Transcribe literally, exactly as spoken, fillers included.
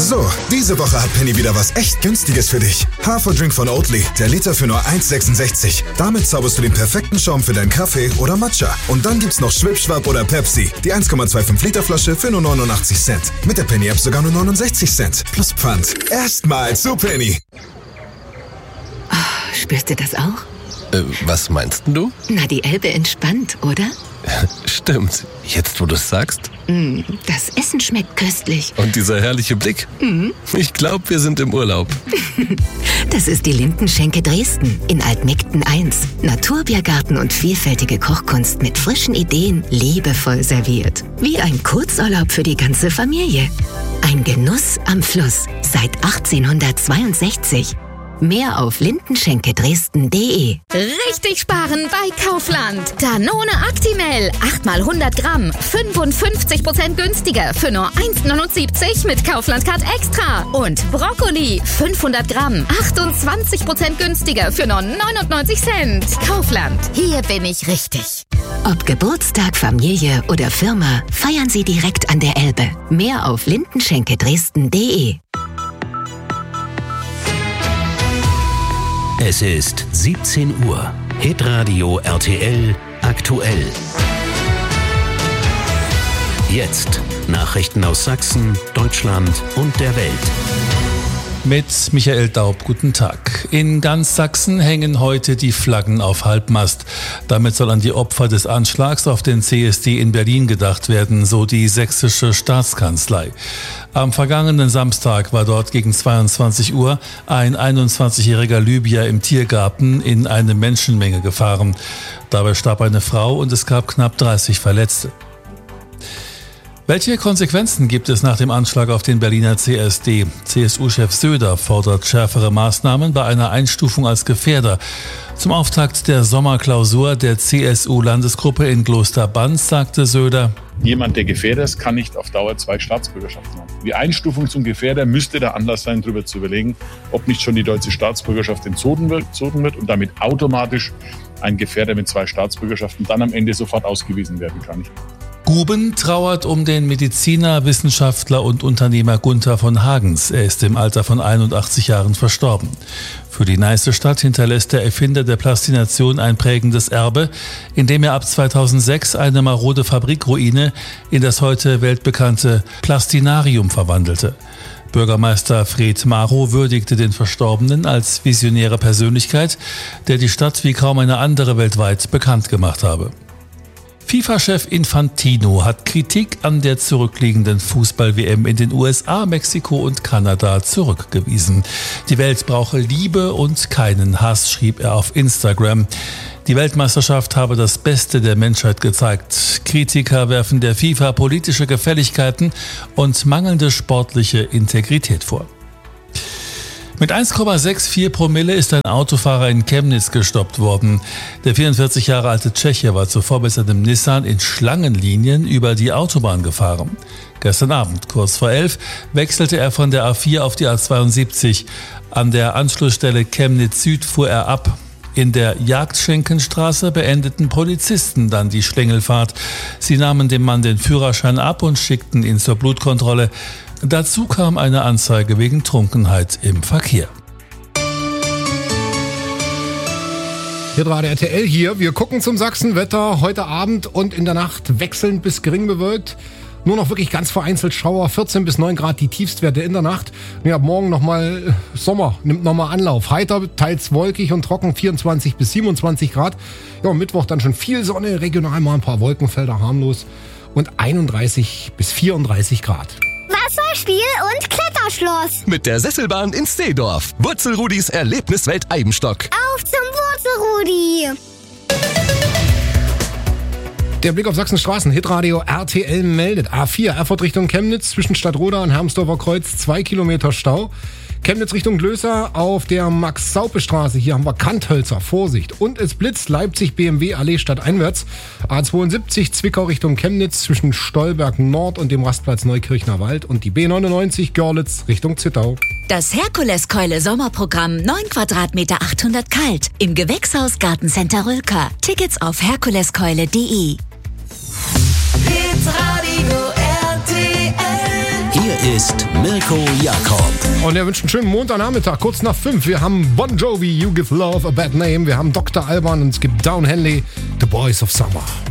So, diese Woche hat Penny wieder was echt Günstiges für dich. Haferdrink von Oatly, der Liter für nur eins Komma sechsundsechzig. Damit zauberst du den perfekten Schaum für deinen Kaffee oder Matcha. Und dann gibt's noch Schwipschwap oder Pepsi, die eins Komma fünfundzwanzig Liter Flasche für nur neunundachtzig Cent. Mit der Penny-App sogar nur neunundsechzig Cent. Plus Pfand. Erstmal zu Penny. Oh, spürst du das auch? Äh, was meinst du? Na, die Elbe entspannt, oder? Stimmt. Jetzt, wo du es sagst. Mm, das Essen schmeckt köstlich. Und dieser herrliche Blick. Mm. Ich glaube, wir sind im Urlaub. Das ist die Lindenschenke Dresden in Altmegden eins. Naturbiergarten und vielfältige Kochkunst mit frischen Ideen, liebevoll serviert. Wie ein Kurzurlaub für die ganze Familie. Ein Genuss am Fluss seit achtzehnhundertzweiundsechzig. Mehr auf lindenschenke-dresden punkt de. Richtig sparen bei Kaufland. Danone Actimel, acht mal hundert Gramm, fünfundfünfzig Prozent günstiger für nur eins Komma neunundsiebzig mit Kaufland Card Extra. Und Brokkoli, fünfhundert Gramm, achtundzwanzig Prozent günstiger für nur neunundneunzig Cent. Kaufland, hier bin ich richtig. Ob Geburtstag, Familie oder Firma, feiern Sie direkt an der Elbe. Mehr auf lindenschenke-dresden punkt de. Es ist siebzehn Uhr. Hitradio R T L aktuell. Jetzt Nachrichten aus Sachsen, Deutschland und der Welt. Mit Michael Daub, guten Tag. In ganz Sachsen hängen heute die Flaggen auf Halbmast. Damit soll an die Opfer des Anschlags auf den C S D in Berlin gedacht werden, so die sächsische Staatskanzlei. Am vergangenen Samstag war dort gegen zweiundzwanzig Uhr ein einundzwanzigjähriger Libyer im Tiergarten in eine Menschenmenge gefahren. Dabei starb eine Frau und es gab knapp dreißig Verletzte. Welche Konsequenzen gibt es nach dem Anschlag auf den Berliner C S D? C S U-Chef Söder fordert schärfere Maßnahmen bei einer Einstufung als Gefährder. Zum Auftakt der Sommerklausur der C S U-Landesgruppe in Klosterbanz sagte Söder: Jemand, der Gefährder ist, kann nicht auf Dauer zwei Staatsbürgerschaften haben. Die Einstufung zum Gefährder müsste der Anlass sein, darüber zu überlegen, ob nicht schon die deutsche Staatsbürgerschaft entzogen wird, entzogen wird und damit automatisch ein Gefährder mit zwei Staatsbürgerschaften dann am Ende sofort ausgewiesen werden kann. Guben trauert um den Mediziner, Wissenschaftler und Unternehmer Gunther von Hagens. Er ist im Alter von einundachtzig Jahren verstorben. Für die Neiße Stadt hinterlässt der Erfinder der Plastination ein prägendes Erbe, indem er ab zweitausendsechs eine marode Fabrikruine in das heute weltbekannte Plastinarium verwandelte. Bürgermeister Fred Marow würdigte den Verstorbenen als visionäre Persönlichkeit, der die Stadt wie kaum eine andere weltweit bekannt gemacht habe. FIFA-Chef Infantino hat Kritik an der zurückliegenden Fußball-W M in den U S A, Mexiko und Kanada zurückgewiesen. Die Welt brauche Liebe und keinen Hass, schrieb er auf Instagram. Die Weltmeisterschaft habe das Beste der Menschheit gezeigt. Kritiker werfen der FIFA politische Gefälligkeiten und mangelnde sportliche Integrität vor. Mit eins Komma vierundsechzig Promille ist ein Autofahrer in Chemnitz gestoppt worden. Der vierundvierzig Jahre alte Tscheche war zuvor mit seinem Nissan in Schlangenlinien über die Autobahn gefahren. Gestern Abend, kurz vor elf, wechselte er von der A vier auf die A zweiundsiebzig. An der Anschlussstelle Chemnitz Süd fuhr er ab. In der Jagdschenkenstraße beendeten Polizisten dann die Schlängelfahrt. Sie nahmen dem Mann den Führerschein ab und schickten ihn zur Blutkontrolle. Dazu kam eine Anzeige wegen Trunkenheit im Verkehr. Hitradio R T L hier. Wir gucken zum Sachsenwetter heute Abend und in der Nacht wechselnd bis gering bewölkt. Nur noch wirklich ganz vereinzelt Schauer, vierzehn bis neun Grad die Tiefstwerte in der Nacht. Und ja, morgen nochmal Sommer, nimmt nochmal Anlauf. Heiter, teils wolkig und trocken, vierundzwanzig bis siebenundzwanzig Grad. Ja, Mittwoch dann schon viel Sonne, regional mal ein paar Wolkenfelder, harmlos. Und einunddreißig bis vierunddreißig Grad. Wasserspiel und Kletterschloss. Mit der Sesselbahn in Seedorf. Wurzelrudis Erlebniswelt Eibenstock. Auf zum Wurzelrudi. Der Blick auf Sachsens Straßen. Hitradio R T L meldet. A vier, Erfurt Richtung Chemnitz, zwischen Stadtroda und Hermsdorfer Kreuz, zwei Kilometer Stau. Chemnitz Richtung Glöser auf der Max-Saupe-Straße. Hier haben wir Kanthölzer. Vorsicht. Und es blitzt. Leipzig B M W Allee stadteinwärts. A zweiundsiebzig Zwickau Richtung Chemnitz zwischen Stolberg Nord und dem Rastplatz Neukirchner Wald. Und die B neunundneunzig Görlitz Richtung Zittau. Das Herkuleskeule Sommerprogramm neun Quadratmeter achthundert kalt im Gewächshaus Gartencenter Rülker. Tickets auf herkuleskeule punkt de. Hitradio R T L. Hier Hier ist Mirko Jakob. Und er wünscht einen schönen Montagnachmittag, kurz nach fünf. Wir haben Bon Jovi, You Give Love a Bad Name. Wir haben Doktor Alban und es gibt Down Henley, The Boys of Summer.